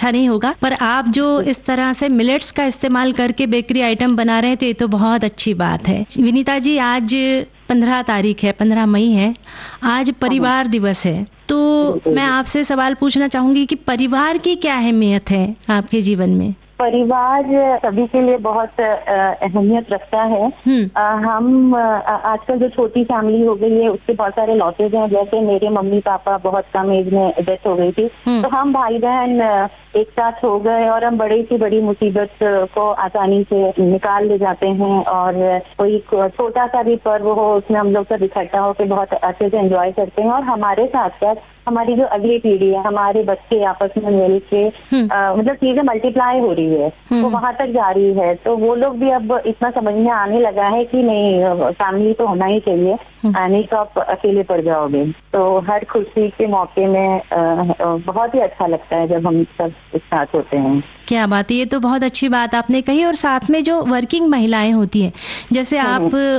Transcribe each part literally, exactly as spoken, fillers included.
अच्छा नहीं होगा, पर आप जो इस तरह से मिलेट्स का इस्तेमाल करके बेकरी आइटम बना रहे हैं तो ये तो बहुत अच्छी बात है। विनीता जी, आज पंद्रह तारीख है, पंद्रह मई है, आज परिवार दिवस है, तो मैं आपसे सवाल पूछना चाहूंगी कि परिवार की क्या अहमियत है आपके जीवन में? परिवार सभी के लिए बहुत अहमियत रखता है। आ, हम आजकल जो छोटी फैमिली हो गई है उसके बहुत सारे लॉसेज हैं, जैसे मेरे मम्मी पापा बहुत कम एज में डेथ हो गई थी, तो हम भाई बहन एक साथ हो गए और हम बड़ी सी बड़ी मुसीबत को आसानी से निकाल ले जाते हैं, और कोई छोटा सा भी पर्व हो उसमें हम लोग सब इकट्ठा होकर बहुत अच्छे से एंजॉय करते हैं। और हमारे साथ साथ हमारी जो अगली पीढ़ी है, हमारे बच्चे आपस में मिल के मतलब चीजें मल्टीप्लाई हो रही है, तो वहां तक जा रही है, तो वो लोग भी अब इतना समझ में आने लगा है कि नहीं, फैमिली तो होना ही चाहिए, नहीं तो आप अकेले पड़ जाओगे। तो हर खुशी के मौके में बहुत ही अच्छा लगता है जब हम सब एक साथ होते हैं। क्या बात है, ये तो बहुत अच्छी बात आपने कही। और साथ में जो वर्किंग महिलाएं होती हैं, जैसे आप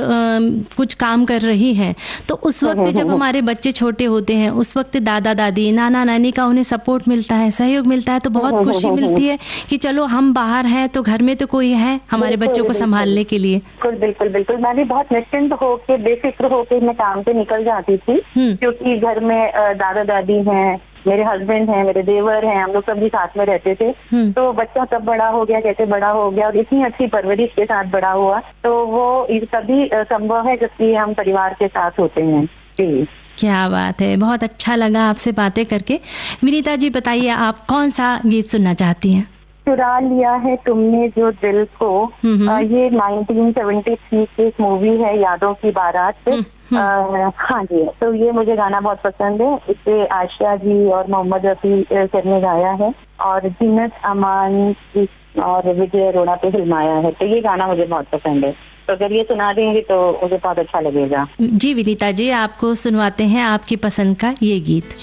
आ, कुछ काम कर रही हैं, तो उस वक्त जब हमारे बच्चे छोटे होते हैं, उस वक्त दादा दादी नाना नानी का उन्हें सपोर्ट मिलता है, सहयोग मिलता है, तो बहुत खुशी मिलती है कि चलो हम बाहर हैं तो घर में तो कोई है हमारे बच्चों को संभालने के लिए। बिल्कुल बिल्कुल बिल्कुल मैं भी बहुत निश्चिंत होके बेफिक्र होके मैं काम पे निकल जाती थी, क्योंकि घर में दादा दादी हैं, मेरे हस्बैंड हैं, मेरे देवर हैं, हम लोग सब भी साथ में रहते थे। तो बच्चा कब बड़ा हो गया, कैसे बड़ा हो गया, और इतनी अच्छी परवरिश के साथ बड़ा हुआ, तो वो तभी संभव है जबकि हम परिवार के साथ होते हैं। जी, क्या बात है, बहुत अच्छा लगा आपसे बातें करके। विनीता जी, बताइए आप कौन सा गीत सुनना चाहती हैं? चुरा लिया है तुमने जो दिल को, आ, ये नाइनटीन सेवेंटी थ्री की एक मूवी है, यादों की बारात। आ, हाँ जी, तो ये मुझे गाना बहुत पसंद है। इसे आशा जी और मोहम्मद रफी सर ने गाया है, और जीनत अमान और विजय अरोड़ा पे फिल्माया है, तो ये गाना मुझे बहुत पसंद है। तो अगर ये सुना देंगे तो मुझे बहुत अच्छा लगेगा। जी विनीता जी, आपको सुनवाते हैं आपकी पसंद का ये गीत।